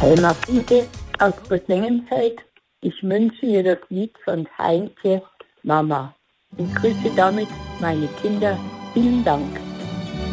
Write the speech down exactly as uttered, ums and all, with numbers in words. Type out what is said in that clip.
Helma Fiete aus Großengenfeld. Ich wünsche mir das Lied von Heintje, Mama. Ich grüße damit meine Kinder. Vielen Dank.